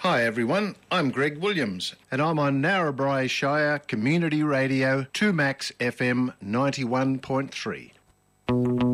Hi everyone, I'm Greg Williams. And I'm on Narrabri Shire Community Radio 2Max FM 91.3.